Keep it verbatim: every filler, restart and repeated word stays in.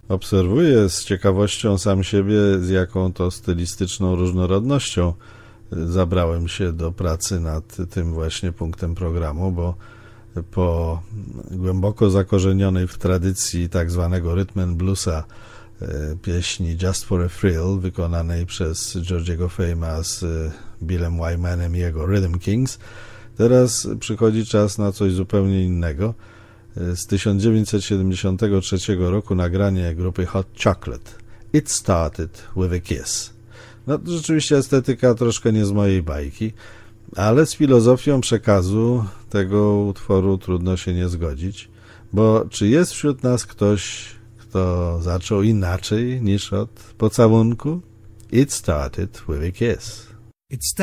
Obserwuję z ciekawością sam siebie, z jaką to stylistyczną różnorodnością zabrałem się do pracy nad tym właśnie punktem programu, bo po głęboko zakorzenionej w tradycji tak zwanego rhythm and bluesa pieśni Just for a Thrill, wykonanej przez Georgiego Fame'a z Billem Wymanem i jego Rhythm Kings, teraz przychodzi czas na coś zupełnie innego. Z tysiąc dziewięćset siedemdziesiątego trzeciego roku nagranie grupy Hot Chocolate. It Started with a Kiss. No, rzeczywiście estetyka troszkę nie z mojej bajki, ale z filozofią przekazu tego utworu trudno się nie zgodzić, bo czy jest wśród nas ktoś, kto zaczął inaczej niż od pocałunku? It started with a kiss.